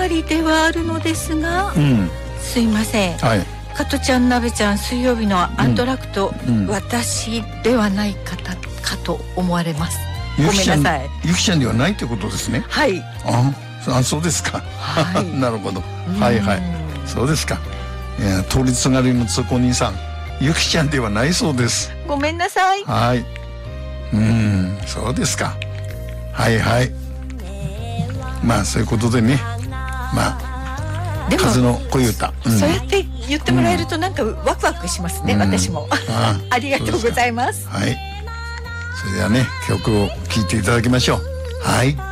りではあるのですが、すいません、 はい、 加トちゃんなべちゃん水曜日のアントラクト、私ではない方かと思われます。ごめんなさい。 ゆきちゃんではないってことですね。 はい。 そうですか。 はい、 なるほど。はいはい。そうですか。通りすがりの通行人さん、ゆきちゃんではないそうです。 ごめんなさい。 はい。そうですか。はいはい。まあそういうことでね。まあでも風の恋歌、 そうやって言ってもらえるとなんかワクワクしますね、私も。ありがとうございます。 はい。それではね、曲を聴いていただきましょう。はい。